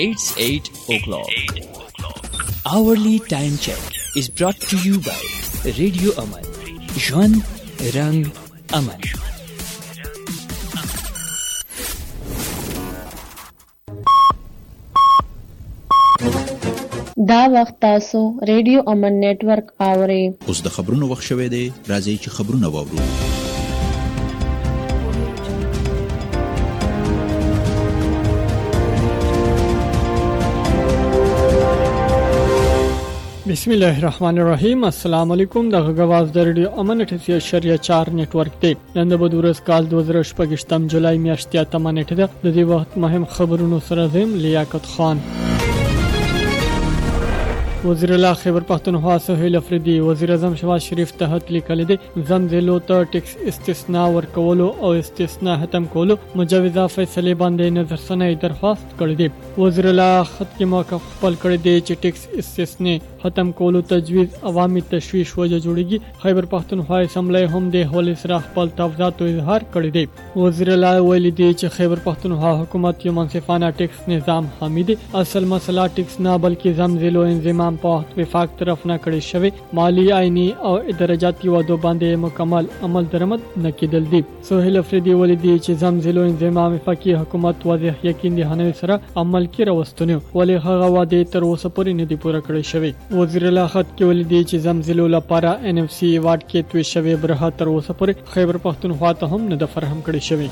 It's 8 o'clock. Hourly time check is brought to you by Radio Aman. Jwan Rang Aman. دا وخت تاسو ریډیو امن نیټورک اورئ. اوس د خبرونو وخت شوی دی. راځئ چې خبرونه واورو. بسم الله الرحمن الرحیم. السلام علیکم. د غواز د ریډیو امن 88.4 نیټورک دی. نن د بدورس کال 2018 جولای میاشتې 8 نیټه ده. د دې وخت مهم خبرونو سره زم لیاقت خان. وزیر اعلی خیبر پختونخوا سهیل افریدی وزیر اعظم شهباز شریف ته خط لیکلی دی. زمزلو ته ټیکس استثناء ورکولو او استثناء ختم کولو مجوزه فیصله باندې نظرثنۍ درخواست کړې دی. وزیر اعلی خط کې موقف خپل کړی دی چې ټیکس استثناء ختم کولو تجویز عوامي تشویش وجه جوړیږي. خیبر پختونخوا اسمبلی هم د حواله سره خپل تفاوضاتو اظهار کړی دی. وزیر اعلی ویلي دی چې خیبر پختونخوا حکومت یو منصفانه ټیکس نظام حامی دی. اصل مسله ټیکس نه بلکې زمزلو انضمام په وفاق طرف نه کړی شوی مالی آئینی او درجاتي وادو باندې مکمل عمل درآمد نه کېدل دي. سهیل افریدی ویلي دی چې زمزلو انضمام وفاقي حکومت واضح یقین دهانوي سره عمل کې راوستنو ولې هغه وعده تر اوسه پورې نه دی پوره کړی شوی. وزیر اعلی خط کې ویلي دی چې زمزلو لپاره NFC ایوارډ کې توی شوی برخه تر اوسه پورې خیبر پختونخوا ته هم نه د فراهم کړی شوی.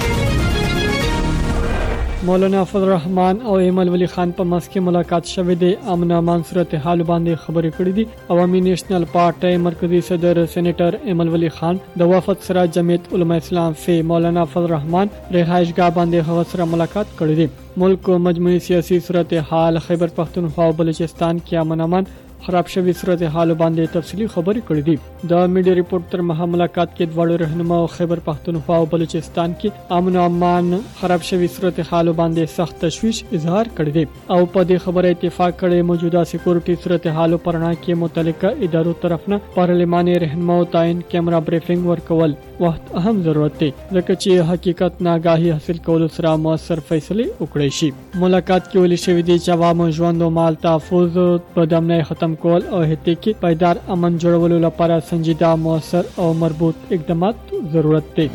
مولانا فضل الرحمن او ایمل ولی خان په منځ کې ملاقات شوه دی. امن امان صورتحال باندې خبرې کړې دي. عوامي نیشنل پارټي مرکزی صدر سېنیټر ایمل ولی خان د وفد سره جمعیت علماء اسلام فی مولانا فضل الرحمن رهایشګاه باندې هغه سره ملاقات کړې دي. ملک مجموعي سیاسي صورتحال خیبر پختونخوا او بلوچستان کې امن امان خراب شوی صورتحال باندې تفصیلی خبرې کړې دي. د میډیا ریپورت تر مها ملاقات کې دوړو رهنما خیبر پختونخوا او بلوچستان کې امن او امان خراب شوی صورتحال باندې سخت تشویش اظهار کړی دی او په دې خبره اتفاق کړي موجوده سکیورټي صورتحال پرنا کې متعلقه ادارو طرفنه پارلماني رهنما او تعین کیمرا بریفینګ ورکول وخت اهم ضرورت دی ځکه چې حقیقت ناګاهي حاصل کول سره موثر فیصله وکړي شي. ملاقات کې ویل شوی دی چې عوامو ژوند او مال تحفظ په دمنه ختم کول او هته کې پایدار امن جوړولو لپاره سنجیده موثر او مربوط اقدامات ضرورت دی.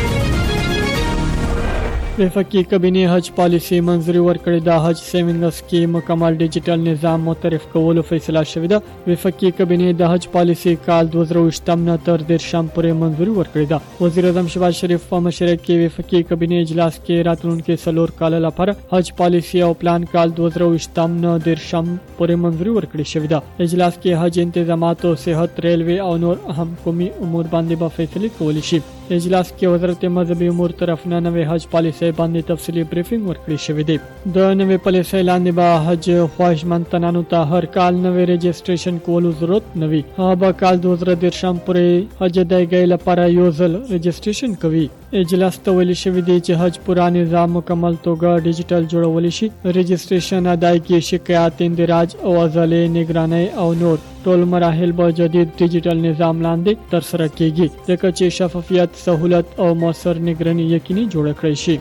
وفاقي کابینه حج پالیسی منظوري ورکړې ده. حج سیوینګز کې مکمل ډیجیټل نظام متعارف کولو فیصله شوې ده. وفاقي کابینه د حج پالیسی کال 2018 نه تر 13 پورې منظوري ورکړې ده. وزیر اعظم شهباز شریف په مشرۍ کې وفاقي کابینه اجلاس کې راتلونکي 4 کال لپاره حج پالیسی او پلان کال 2018 نه 13 پورې منظوري ورکړې شوې ده. اجلاس کې حج انتظامات او صحت ریلوی او نور اهم قومي امور باندې به فیصله کول شي. اجلاس کې وزارت مذهبي امور طرف نه نوې حج پالیسي باندې تفصیلی بریفینګ ورکړی شوی دی. د نوې پالیسي لاندې به حج خواهشمند تنانو ته هر کال نوې رجسټریشن کولو ضرورت نه وي. هغه به کال 2013 پورې حج ادایګۍ لپاره یو ځل رجسټریشن کوي. اجلاس ته ویل شوی دی چې حج پورا نظام مکمل توګه ډیجیټل جوړول شي. رجسټریشن ادایګي شکایات اندراج او عضلې نگرانۍ او نور ټول مراحل به جدید ډیجیټل نظام لاندې تر سره کیږي ځکه چې شفافیت سہولت او موثر نگرانی یقیني جوړ کړی شي.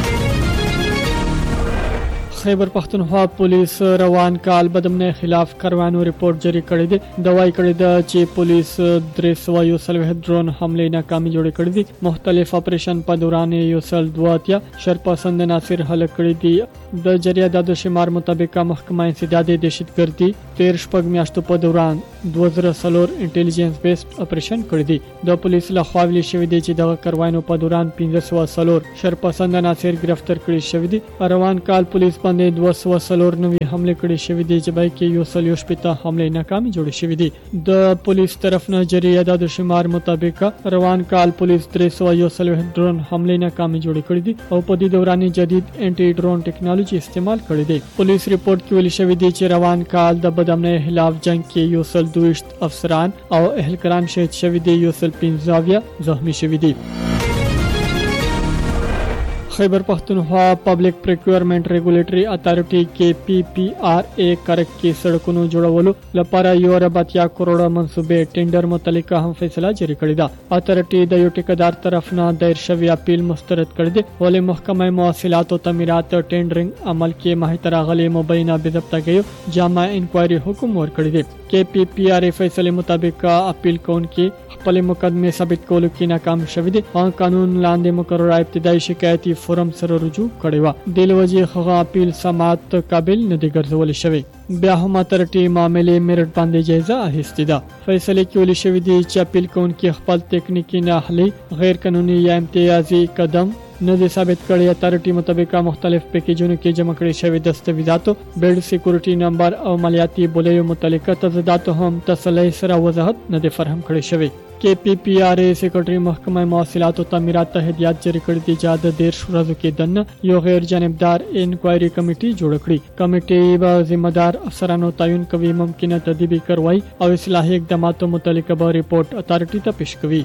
خیبر پختونخوا پولیس روان کال بدمنه خلاف کاروانو ریپورت جاری کړی دی. دوايي کړی دا چې پولیس 300 ډرون حمله ناکامي جوړ کړی دي. مختلف اپریشن په دوران یو سل 2 شرپسند ناصر حل کړی دي. د جریه د شمار مطابق محکمه انسداد دهشتګردي 13 میاشتو په دوران 2004 انټيليجنس بیسډ اپریشن کړی دي. د پولیس له خوا ویل شوی دی چې د کاروانو په دوران 1504 شرپسند ناصر گرفتار کړی شوی دي. روان کال پولیس باندې 204 نوې حمله کړې شوې دي چې بای کې یو سل 15 حمله ناکامي جوړې شوې دي. د پولیس طرف نه جری اعداد شمار مطابق روان کال پولیس 301 ډرون حمله ناکامي جوړې کړې دي او په دې دوران جدید انټي ډرون ټیکنالوژي استعمال کړې دي. پولیس ریپورت کې ویل شوی دی چې روان کال د بدامنۍ خلاف جنگ کې یو سل 22 افسران او اهلکاران شهید شوي دي. یو سل 15 زخمی شوي دي. خیبر پښتونخوا پبلک پریکیورمنټ ریګولیټری اتھارټي کې PPRA کرک کې سړکونو جوړولو لپاره 1.8 کروڑه منصوبې ټینډر متعلقه هم فیصله جاری کړې ده. اتھارټي د یو ټیکدار طرف نه دایر شوی اپیل مسترد کړی دی، ولې محکمه مواصلات او تعمیرات ټینډرینګ عمل کې ماهر تراغلي مبینه بے ضبطګیو جامع انکوائری حکم ورکړی دی. کې PPRA فیصله مطابق اپیل کونکي خپل مقدمه ثابت کولو کې ناکام شوی دی او قانون لاندې مقرره ابتدایي شکایتي فورم سره رجوع کړی و. د لوجې هغه اپیل سماعت قابل نه دی ګرځول شوی. بیا هم اتھارټي معاملې میرټ باندې جایزه اخیستې ده. فیصله کې ولې شوی دی چې اپیل کونکي خپل تکنیکی ناحلی غیر قانوني یا امتیازي قدم نه دي ثابت کړی. اتھارټي مطابق مختلف پیکیجونو کې جمع کړي شوی دستاویزاتو، بیلډ سکیورټي نمبر او مالیاتي بولیو متعلقه تضاداتو هم تسلی سره وضاحت نه دي فراهم کړی شوی. کې PPRA سیکرټري محکمه مواصلات او تعمیرات ته هدایت جاری کړی دی چې د 13 ورځو کې دنه یو غیر جانبدار انکوائری کمیټي جوړ کړي. کمیټي به ذمہ دار افسرانو تعین کوي، ممکنه تدبیري کاروایی او اصلاحي اقداماتو متعلقه به ریپورت اتھارټي ته پیش کوي.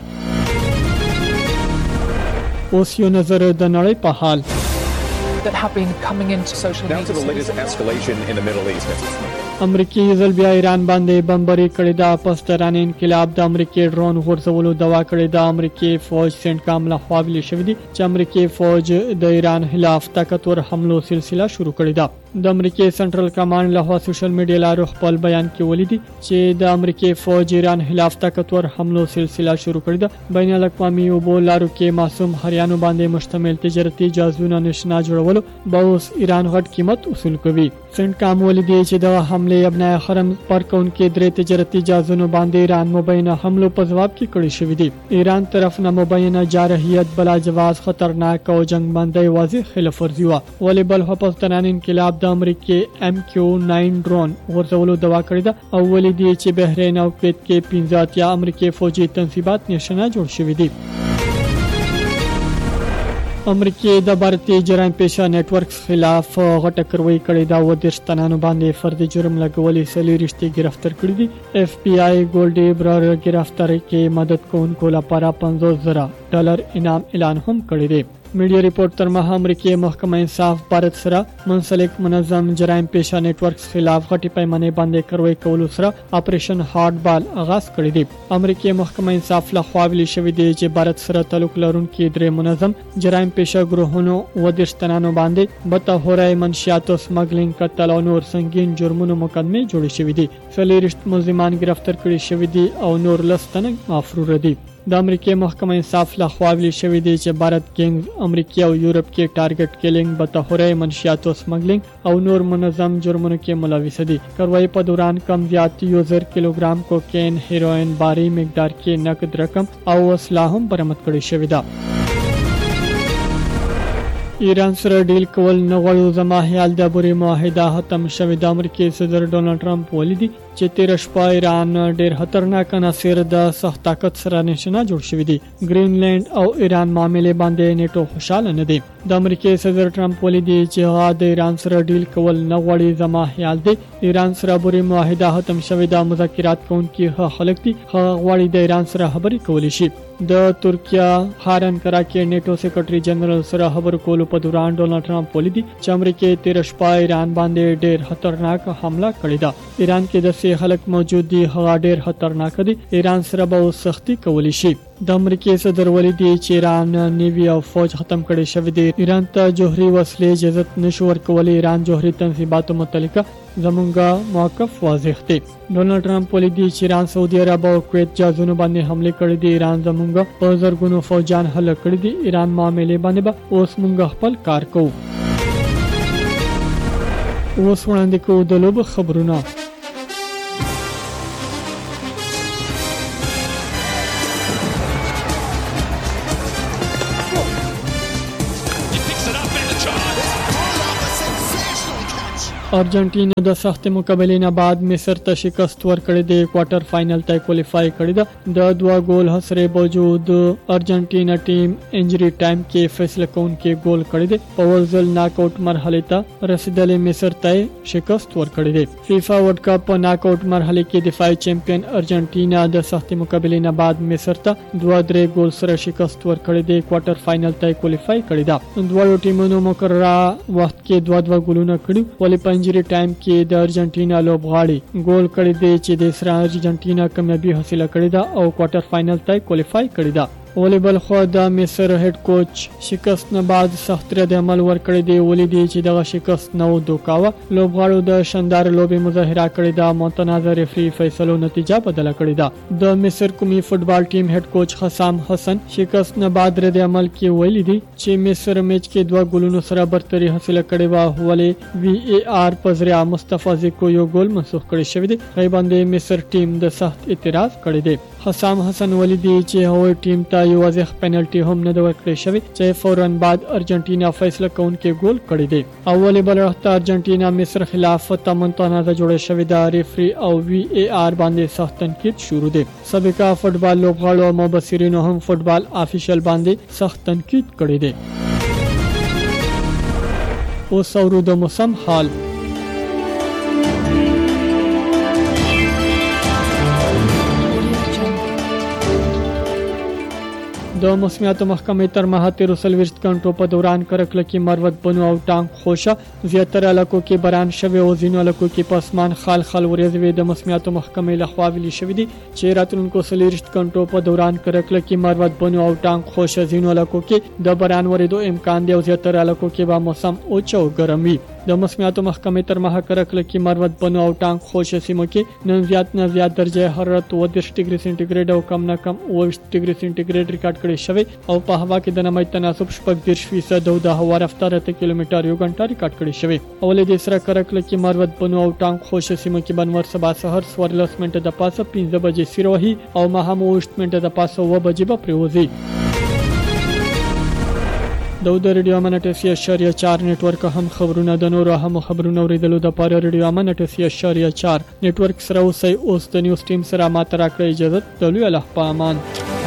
اوس یو نظر د نړۍ په حال. That have been coming into social media. Down to the latest escalation in the Middle East. امریکای ځل بیا ایران باندې بمباري کړې ده. پس تران انقلاب د امریکای ډرون غورځولو دوا کړې ده. امریکای فوج سنټکام له خوا ویل شوی دی چې امریکای فوج د ایران خلاف طاقتور حملو سلسله شروع کړې ده. د امریکای سنټرل کمانډ له خوا سوشل میډیا لارو خپل بیان کې ولیدي چې د امریکای فوج ایران خلاف طاقتور حملو سلسله شروع کړې ده. بین الاقوامي اوبو لارو کې معصوم هریانو باندې مشتمل تجارتي جهازونه نشنا جوړولو به اوس ایران غټ قیمت وصول کوي. سنټکام ولیدي چې د حمله ابنای حرم پر کون کې درې تجارتي جهازونو باندې ایران مبینه حملو په جواب کې کړی شوی دی. ایران طرف نه مبینه جارحیت بلا جواز خطرناک او جنگ باندې واضح خلاف ورزي و، ولې بل په تران انقلاب د امریکای MQ-9 ډرون ورزولو دوا کړی ده او ولیدي چې بحرین او کویت کې 15 امریکای فوجي تنصیبات نشانه جوړ شوی دي. امریکای د بھارتی جرایم پیشه نیټورک خلاف غټه کاروایی کړې ده او د شتنانو باندې فرد جرم لګولې سلی رښتې گرفتار کړې دي. FBI ګولډي برار گرفتاری کې مدد کوونکو لپاره $50,000 انعام اعلان هم کړی دی. میډیا ریپورت تر مها امریکای محکمه انصاف بھارت سره منسلک منظم جرایم پیشه نیټورک خلاف غټي پیمانه باندې کاروایی کولو سره اپریشن هارد بال آغاز کړی دی. امریکای محکمه انصاف له خوا ویل شوی دی چې بھارت سره تعلق لرونکي درې منظم جرایم پیشه ګروهونو و د شتنانو باندې بتهورای منشیات او سمګلینګ قتل او نور سنگین جرمونو مقدمه جوړې شوې دي. سلیرشت ملزمان گرفتار کړي شوی دي او نور لستنه معفرور دي. د امریکای محکمه انصاف له خوا ویل شوی دی چې بھارت گینګ امریکا او یورپ کې ټارګټ کیلینګ بتهورای منشیات او سمګلینګ او نور منظم جرمونو کې ملوث دي. کاروایی په دوران کم زیات 1000 کیلوګرام کوکین، هیروین، باری مقدار کې نقد رقم او اسلحه هم برآمد کړي شوی ده. ایران سره ډیل کول نه غواړو، زما خیال د بوري معاهده ختم شوې. د امریکای صدر ډونالد ټرمپ ولیدي چې 13 شپه ایران ډیر خطرناک عناصر د سخت طاقت سره نشانه جوړ شوی دي. ګرینلند او ایران معاملې باندې نیټو خوشاله نه دي. د امریکای صدر ټرمپ ولیدي چې هغه د ایران سره ډیل کول نه غواړي. زما خیال دی ایران سره بوري معاهده ختم شوې. د مذاکرات کوونکي خلک دي هغه غواړي د ایران سره خبرې کولی شي. د ترکیه خارن کرا کې نیټو سیکرټري جنرال سره خبرو کولو په دوران ډونالد ټرمپ ولیدي چې امریکای 13 شپه ایران باندې ډیر خطرناک حمله کړې ده. ایران کې د سه خلک موجود دي هغه ډیر خطرناک دي. ایران سره به سختی کولی شي. د امریکای صدر ولیدي چې ایران نیوی او فوج ختم کړي شوی دی. ایران ته جوهري وسلې اجازه نشو ورکولې. ایران جوهري تنصیباتو متعلقه زمونږه موقف واضح دی. ډونالد ټرمپ ولیدي چې ایران سعودي عرب او کویت جهازونو باندې حمله کړې دي. ایران زمونږه په زرګونو فوجان هله کړې دي. ایران معاملې باندې به اوس مونږ خپل کار کوو. اوس وړاندې کوو د لوب خبرونه. ارجنټینا د سخت مقابلې نه بعد مصر ته شکست ورکړې د کوارټر فائنل ته کوالیفای کړی ده. د 2 ګول حسره باوجود ارجنټینا ټیم انجری ټایم کې فیصله کوونکی ګول کړی دی. په ورزل ناک آوټ مرحله ته رسیدلې مصر ته شکست ورکړی دی. فیفا ورلد کپ په ناک آوټ مرحله کې دفاعي چمپیون ارجنټینا د سخت مقابلې نه بعد مصر ته 2-3 ګول سره شکست ورکړی دی. کوارټر فائنل ته کوالیفای کړی ده. دوه ټیمونو مقرره وخت کې 2 ګولونه کړي ولې په انجری ټایم کې د ارجنټینا لوبغاړي ګول کړی دی چې د سره ارجنټینا کامیابی حاصله کړې ده او کوارټر فائنل ته کوالیفای کړی ده. ولیبال خو د مصر هډ کوچ شکست نه بعد سخت رد عمل ورکړی دی ولې دی چې دغه شکست نه و دوکاوه. لوبغاړو د شاندار لوبي مظاهره کړې ده. متنازع ریفری فیصلو نتیجه بدله کړې ده. د مصر قومي فوتبال ټیم هډ کوچ حسام حسن شکست نه بعد رد عمل کې ویلي دی چې مصر میچ کې 2 ګولونو سره برتري حاصله کړې و ولې وی ای آر په ذریعہ مصطفی زیکو یو ګول منسوخ کړی شوی دی. غي باندې مصر ټیم د سخت اعتراض کړی دی. حسام حسن ویلي دی چې هغوی ټیم ته یو واضح پینالټي هم نه ورکړی شوی چې فوراً بعد ارجنټینا فیصله کوونکی ګول کړی دی. اولي بل وخت ارجنټینا مصر خلاف تمنتنازع جوړه شوې ده. ریفری او وی ای آر باندې سخت تنقید شروع دی. سابقا فوتبال لوبغاړو او مبصرینو هم فوتبال افیشل باندې سخت تنقید کړی دی. اوس اورو د موسم حال. د موسمیاتو محکمې تر ماهه 13 غنټو په دوران کرکله کې مروت بنو او ټانک خوشه زیاتره علاقو کې باران شوی او ځینو علاقو کې په اسمان خال ورېځي. د موسمیاتو محکمې لخوا ویلي شوی دی چې راتلونکو 13 غنټو په دوران کرکله کې مروت بنو او ټانک خوشه ځینو علاقو کې د باران ورېدو امکان دی او زیاتره علاقو کې به موسم اوچ او ګرم وي. د موسمیاتو محکمې تر ماهه کرکله کې مروت بنو او ټانک خوشه سیمو کې نن زیات نه زیات درجه حرارت 30 ډیګري سنټیګریډ او کم نه کم 20 ډیګري سنټیګریډ ریکارډ کړي شوی او په هوا کې د نمی تناسب 40% او د هوا رفتار 8 کیلومتر یو غنټه ریکارډ کړي شوی. اولې د سره کرکله کې مروت بنو او ټانک خوشه سیمو کې بنور سبا سحر 14 منټه د پاسه 15 بجې سیروهي او ماهم 8 منټه د پاسه 9 بجې به پریوزي. د ریډیو امن 88.4 نتورک هم خبرونه د نورو هم خبرونه اوریدلو د پاره ریډیو امن 88.4 نتورک سره اوسئ. اوس د نیوز ټیم سره ماته راکړئ اجازه. د لوی الله په امان.